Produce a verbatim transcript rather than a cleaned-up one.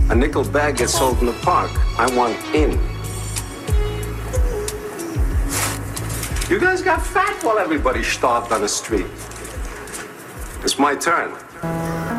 A nickel bag gets sold in the park. I want in. You guys got fat while everybody starved on the street. It's my turn.